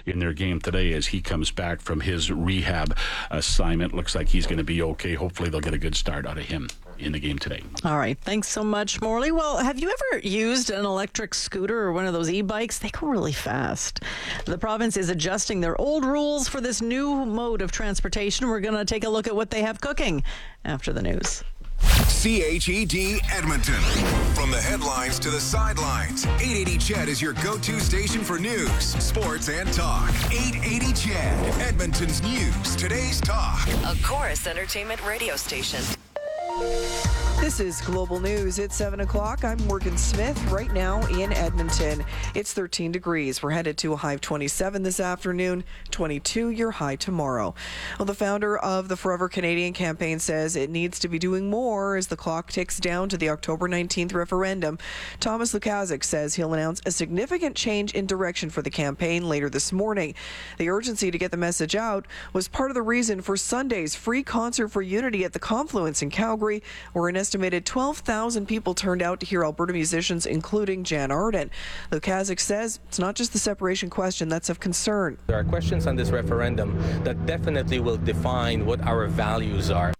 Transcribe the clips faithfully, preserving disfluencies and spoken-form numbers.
in their game today as he comes back from his rehab assignment. Looks like he's going to be okay. Hopefully they'll get a good start out of him in the game today. All right. Thanks so much, Morley. Well, have you ever used an electric scooter or one of those e-bikes? They go really fast. The province is adjusting their old rules for this new mode of transportation. We're going to take a look at what they have cooking after the news. C H E D Edmonton. From the headlines to the sidelines, eight eighty C H E D is your go-to station for news, sports, and talk. eight eighty C H E D, Edmonton's news, today's talk. A Chorus Entertainment radio station. This is Global News at seven o'clock. I'm Morgan Smith right now in Edmonton. It's thirteen degrees. We're headed to a high of twenty-seven this afternoon, twenty-two your high tomorrow. Well, the founder of the Forever Canadian campaign says it needs to be doing more as the clock ticks down to the October nineteenth referendum. Thomas Lukaszuk says he'll announce a significant change in direction for the campaign later this morning. The urgency to get the message out was part of the reason for Sunday's free concert for unity at the Confluence in Calgary, where an estimated twelve thousand people turned out to hear Alberta musicians, including Jan Arden. Lukaszuk says it's not just the separation question that's of concern. There are questions on this referendum that definitely will define what our values are.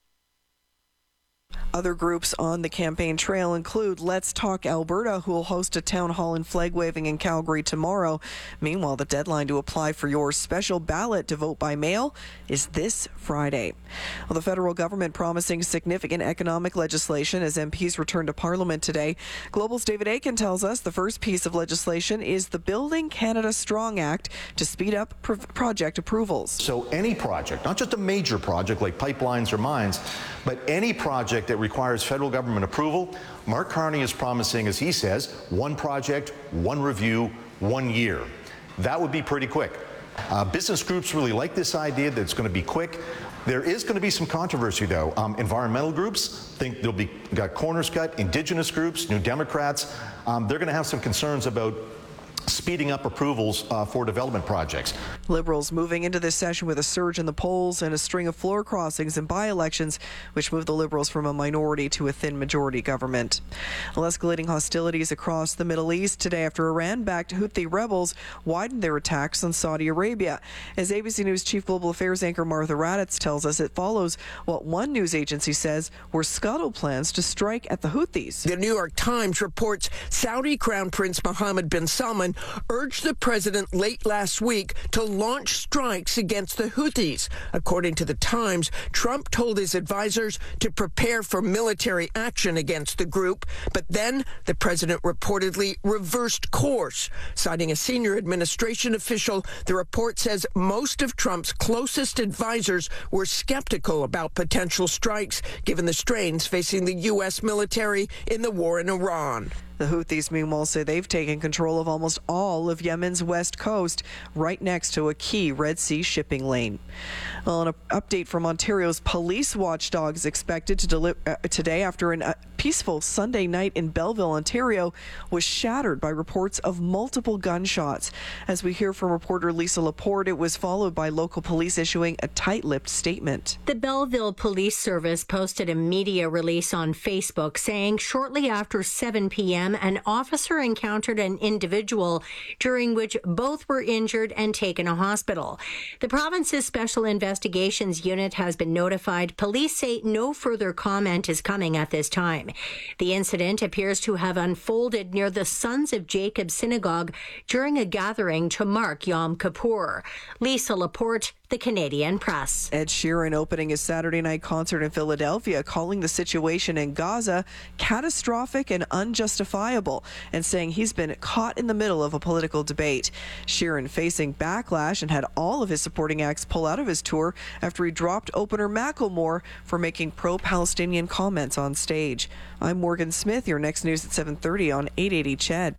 Other groups on the campaign trail include Let's Talk Alberta, who will host a town hall and flag waving in Calgary tomorrow. Meanwhile, the deadline to apply for your special ballot to vote by mail is this Friday. Well, the federal government promising significant economic legislation as M Ps return to Parliament today. Global's David Akin tells us the first piece of legislation is the Building Canada Strong Act to speed up pro- project approvals. So any project, not just a major project like pipelines or mines, but any project that requires federal government approval, Mark Carney is promising, as he says, one project, one review, one year. That would be pretty quick. Uh, business groups really like this idea that it's going to be quick. There is going to be some controversy, though. Um, environmental groups think there'll be got corners cut. Indigenous groups, New Democrats, um, they're going to have some concerns about speeding up approvals uh, for development projects. Liberals moving into this session with a surge in the polls and a string of floor crossings and by-elections, which moved the Liberals from a minority to a thin majority government. Well, escalating hostilities across the Middle East today after Iran-backed Houthi rebels widened their attacks on Saudi Arabia. As A B C News Chief Global Affairs anchor Martha Raddatz tells us, it follows what one news agency says were scuttle plans to strike at the Houthis. The New York Times reports Saudi Crown Prince Mohammed bin Salman urged the president late last week to launch strikes against the Houthis. According to the Times, Trump told his advisors to prepare for military action against the group, but then the president reportedly reversed course. Citing a senior administration official, the report says most of Trump's closest advisors were skeptical about potential strikes, given the strains facing the U S military in the war in Iran. The Houthis, meanwhile, say they've taken control of almost all of Yemen's west coast, right next to a key Red Sea shipping lane. Well, an update from Ontario's police watchdog is expected to deli- uh, today after a uh, peaceful Sunday night in Belleville, Ontario, was shattered by reports of multiple gunshots. As we hear from reporter Lisa Laporte, it was followed by local police issuing a tight-lipped statement. The Belleville Police Service posted a media release on Facebook saying shortly after seven p.m. an officer encountered an individual during which both were injured and taken to hospital. The province's Special Investigations Unit has been notified. Police say no further comment is coming at this time. The incident appears to have unfolded near the Sons of Jacob Synagogue during a gathering to mark Yom Kippur. Lisa Laporte, The Canadian Press. Ed Sheeran opening his Saturday night concert in Philadelphia, calling the situation in Gaza catastrophic and unjustifiable, and saying he's been caught in the middle of a political debate. Sheeran facing backlash and had all of his supporting acts pull out of his tour after he dropped opener Macklemore for making pro-Palestinian comments on stage. I'm Morgan Smith. Your next news at seven thirty on eight eighty C H E D.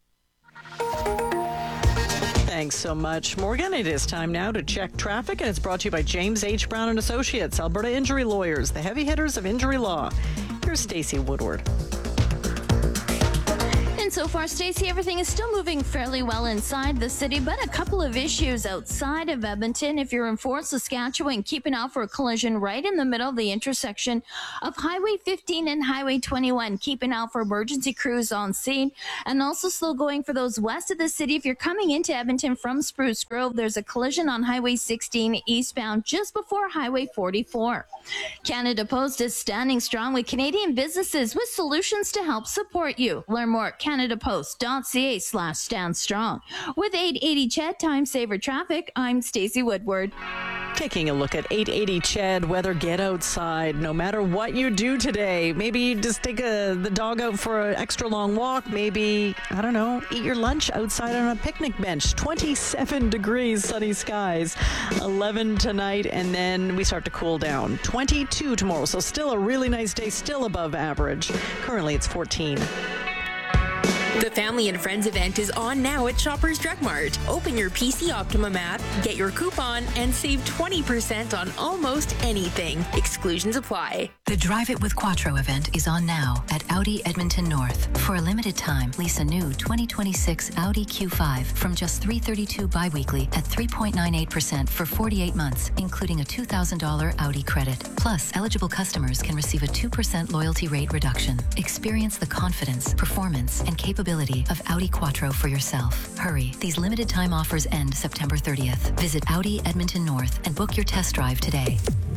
Thanks so much, Morgan. It is time now to check traffic, and it's brought to you by James H. Brown and Associates, Alberta Injury Lawyers, the heavy hitters of injury law. Here's Stacey Woodward. And so far, Stacey, everything is still moving fairly well inside the city, but a couple of issues outside of Edmonton. If you're in Fort Saskatchewan, keep an eye out for a collision right in the middle of the intersection of Highway fifteen and Highway twenty-one. Keep an eye out for emergency crews on scene, and also slow going for those west of the city. If you're coming into Edmonton from Spruce Grove, there's a collision on Highway sixteen eastbound just before Highway forty-four. Canada Post is standing strong with Canadian businesses with solutions to help support you. Learn more at canadapost.ca slash stand strong. With eight eighty C H E D Time Saver Traffic, I'm Stacey Woodward. Taking a look at eight eighty C H E D weather, get outside no matter what you do today. Maybe you just take a, the dog out for an extra long walk. Maybe, I don't know, eat your lunch outside on a picnic bench. twenty-seven degrees, sunny skies, eleven tonight, and then we start to cool down. twenty-two tomorrow, so still a really nice day, still above average. Currently it's fourteen. The Family and Friends event is on now at Shoppers Drug Mart. Open your P C Optimum app, get your coupon, and save twenty percent on almost anything. Exclusions apply. The Drive It with Quattro event is on now at Audi Edmonton North. For a limited time, lease a new twenty twenty-six Audi Q five from just three hundred thirty-two dollars biweekly at three point nine eight percent for forty-eight months, including a two thousand dollars Audi credit. Plus, eligible customers can receive a two percent loyalty rate reduction. Experience the confidence, performance, and capability of Audi Quattro for yourself. Hurry, these limited time offers end September thirtieth. Visit Audi Edmonton North and book your test drive today.